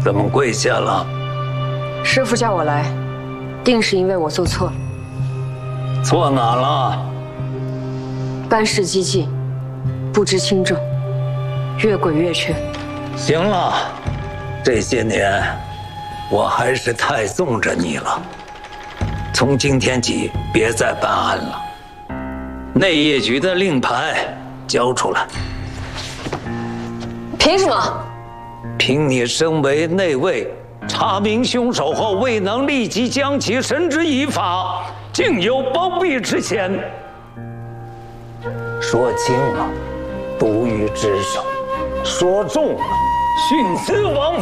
怎么跪下了？ 师父叫我来，定是因为我做错了。 错哪了？ 办事激进，不知轻重，越轨越权。 行了，这些年我还是太纵着你了。从今天起，别再办案了。内业局的令牌交出来。 凭什么？ 凭你身为内卫，查明凶手后未能立即将其绳之以法，竟有包庇之嫌。说轻了，毒鱼之手；说重了，徇私枉法。